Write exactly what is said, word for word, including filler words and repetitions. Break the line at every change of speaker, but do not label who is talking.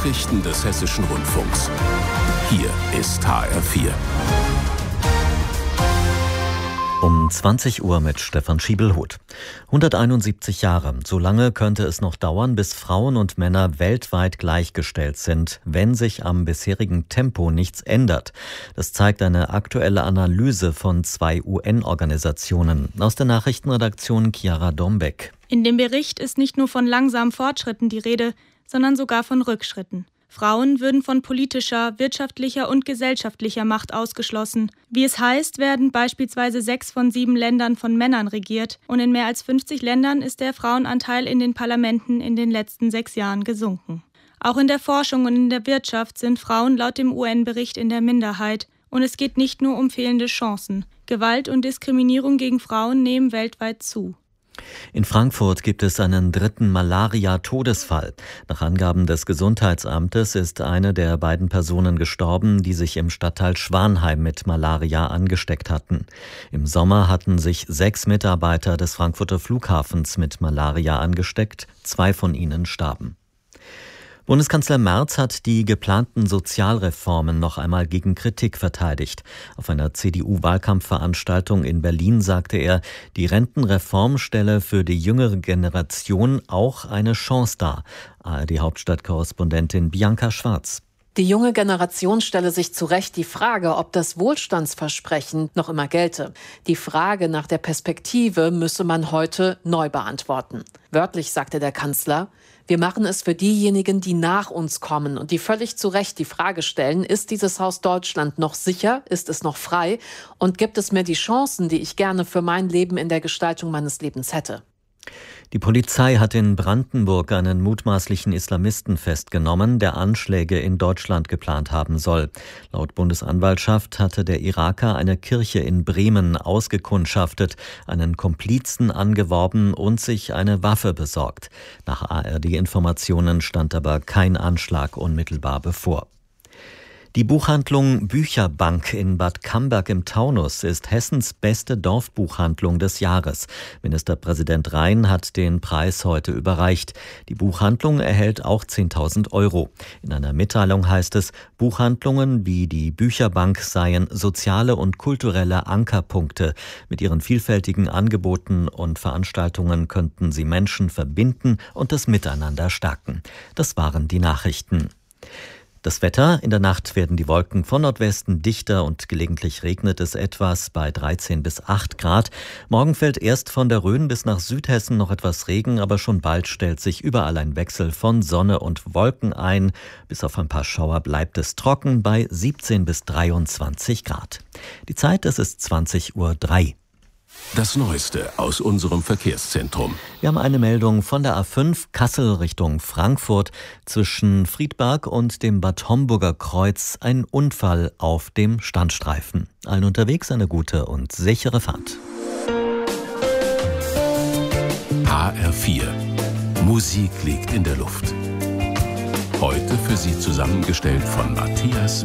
Nachrichten des Hessischen Rundfunks. Hier ist H R vier.
Um zwanzig Uhr mit Stefan Schiebelhuth. hunderteinundsiebzig Jahre. So lange könnte es noch dauern, bis Frauen und Männer weltweit gleichgestellt sind, wenn sich am bisherigen Tempo nichts ändert. Das zeigt eine aktuelle Analyse von zwei U N-Organisationen. Aus der Nachrichtenredaktion Chiara Dombeck.
In dem Bericht ist nicht nur von langsamen Fortschritten die Rede, sondern sogar von Rückschritten. Frauen würden von politischer, wirtschaftlicher und gesellschaftlicher Macht ausgeschlossen. Wie es heißt, werden beispielsweise sechs von sieben Ländern von Männern regiert und in mehr als fünfzig Ländern ist der Frauenanteil in den Parlamenten in den letzten sechs Jahren gesunken. Auch in der Forschung und in der Wirtschaft sind Frauen laut dem U N-Bericht in der Minderheit. Und es geht nicht nur um fehlende Chancen. Gewalt und Diskriminierung gegen Frauen nehmen weltweit zu.
In Frankfurt gibt es einen dritten Malaria-Todesfall. Nach Angaben des Gesundheitsamtes ist eine der beiden Personen gestorben, die sich im Stadtteil Schwanheim mit Malaria angesteckt hatten. Im Sommer hatten sich sechs Mitarbeiter des Frankfurter Flughafens mit Malaria angesteckt. Zwei von ihnen starben. Bundeskanzler Merz hat die geplanten Sozialreformen noch einmal gegen Kritik verteidigt. Auf einer C D U-Wahlkampfveranstaltung in Berlin sagte er, die Rentenreform stelle für die jüngere Generation auch eine Chance dar. A R D-Hauptstadtkorrespondentin Bianca Schwarz.
Die junge Generation stelle sich zu Recht die Frage, ob das Wohlstandsversprechen noch immer gelte. Die Frage nach der Perspektive müsse man heute neu beantworten. Wörtlich sagte der Kanzler: Wir machen es für diejenigen, die nach uns kommen und die völlig zu Recht die Frage stellen, ist dieses Haus Deutschland noch sicher, ist es noch frei und gibt es mir die Chancen, die ich gerne für mein Leben in der Gestaltung meines Lebens hätte.
Die Polizei hat in Brandenburg einen mutmaßlichen Islamisten festgenommen, der Anschläge in Deutschland geplant haben soll. Laut Bundesanwaltschaft hatte der Iraker eine Kirche in Bremen ausgekundschaftet, einen Komplizen angeworben und sich eine Waffe besorgt. Nach A R D-Informationen stand aber kein Anschlag unmittelbar bevor. Die Buchhandlung Bücherbank in Bad Camberg im Taunus ist Hessens beste Dorfbuchhandlung des Jahres. Ministerpräsident Rhein hat den Preis heute überreicht. Die Buchhandlung erhält auch zehntausend Euro. In einer Mitteilung heißt es, Buchhandlungen wie die Bücherbank seien soziale und kulturelle Ankerpunkte. Mit ihren vielfältigen Angeboten und Veranstaltungen könnten sie Menschen verbinden und das Miteinander stärken. Das waren die Nachrichten. Das Wetter: In der Nacht werden die Wolken von Nordwesten dichter und gelegentlich regnet es etwas bei dreizehn bis acht Grad. Morgen fällt erst von der Rhön bis nach Südhessen noch etwas Regen, aber schon bald stellt sich überall ein Wechsel von Sonne und Wolken ein. Bis auf ein paar Schauer bleibt es trocken bei siebzehn bis dreiundzwanzig Grad. Die Zeit, es ist zwanzig Uhr drei.
Das Neueste aus unserem Verkehrszentrum.
Wir haben eine Meldung von der A fünf Kassel Richtung Frankfurt. Zwischen Friedberg und dem Bad Homburger Kreuz ein Unfall auf dem Standstreifen. Allen unterwegs eine gute und sichere Fahrt.
H R vier. Musik liegt in der Luft. Heute für Sie zusammengestellt von Matthias